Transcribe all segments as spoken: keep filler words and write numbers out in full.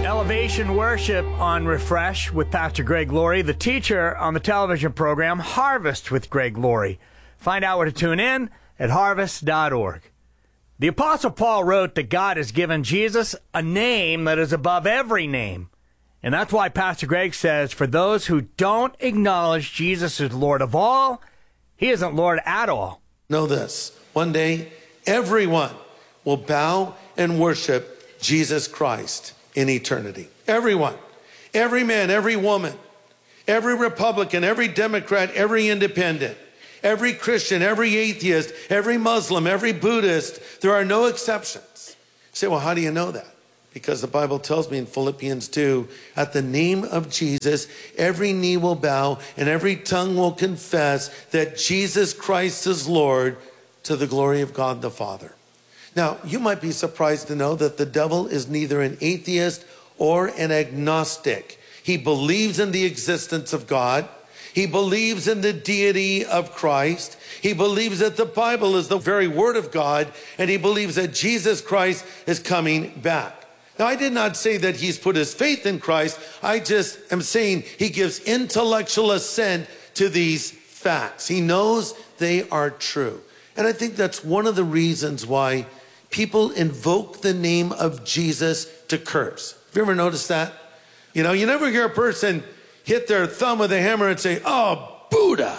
Elevation Worship on Refresh with Pastor Greg Laurie, the teacher on the television program Harvest with Greg Laurie. Find out where to tune in at harvest dot org. The Apostle Paul wrote that God has given Jesus a name that is above every name. And that's why Pastor Greg says, for those who don't acknowledge Jesus as Lord of all, he isn't Lord at all. Know this, one day, everyone will bow and worship Jesus Christ in eternity. Everyone, every man, every woman, every Republican, every Democrat, every independent, every Christian, every atheist, every Muslim, every Buddhist, there are no exceptions. You say, well, how do you know that? Because the Bible tells me in Philippians two, at the name of Jesus, every knee will bow and every tongue will confess that Jesus Christ is Lord, to the glory of God the Father. Now, you might be surprised to know that the devil is neither an atheist or an agnostic. He believes in the existence of God. He believes in the deity of Christ. He believes that the Bible is the very word of God, and he believes that Jesus Christ is coming back. Now, I did not say that he's put his faith in Christ. I just am saying he gives intellectual assent to these facts. He knows they are true. And I think that's one of the reasons why people invoke the name of Jesus to curse. Have you ever noticed that? You know, you never hear a person hit their thumb with a hammer and say, oh, Buddha,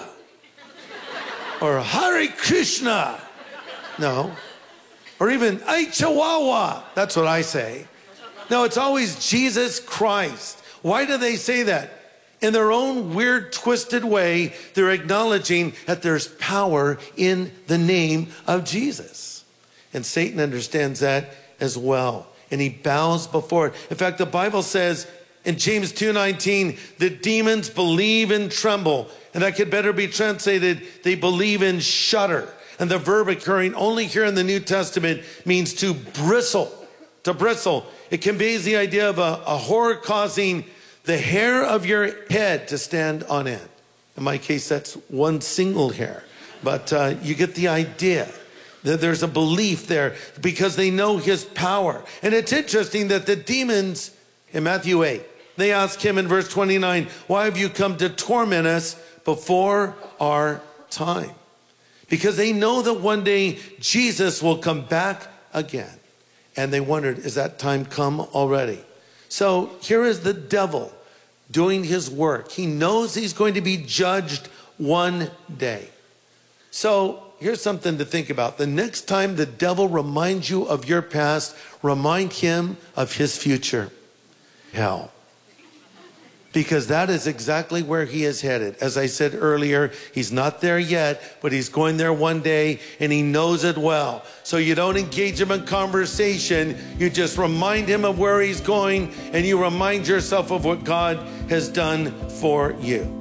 or Hare Krishna. No. Or even, ay, Chihuahua. That's what I say. No, it's always Jesus Christ. Why do they say that? In their own weird, twisted way, they're acknowledging that there's power in the name of Jesus. And Satan understands that as well. And he bows before it. In fact, the Bible says in James two nineteen, the demons believe and tremble. And that could better be translated, they believe and shudder. And the verb occurring only here in the New Testament means to bristle. To bristle. It conveys the idea of a, a horror causing the hair of your head to stand on end. In my case, that's one single hair. But uh, you get the idea that there's a belief there because they know his power. And it's interesting that the demons in Matthew eight, they ask him in verse twenty-nine, why have you come to torment us before our time? Because they know that one day Jesus will come back again. And they wondered, is that time come already? So here is the devil doing his work. He knows he's going to be judged one day. So here's something to think about. The next time the devil reminds you of your past, remind him of his future. Hell. Because that is exactly where he is headed. As I said earlier, he's not there yet, but he's going there one day, and he knows it well. So you don't engage him in conversation. You just remind him of where he's going, and you remind yourself of what God has done for you.